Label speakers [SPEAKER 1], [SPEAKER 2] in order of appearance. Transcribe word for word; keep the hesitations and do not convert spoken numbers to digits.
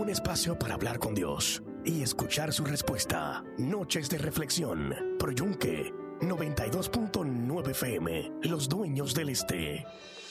[SPEAKER 1] Un espacio para hablar con Dios y escuchar su respuesta. Noches de reflexión. Pro Yunque noventa y dos punto nueve F M. Los dueños del este.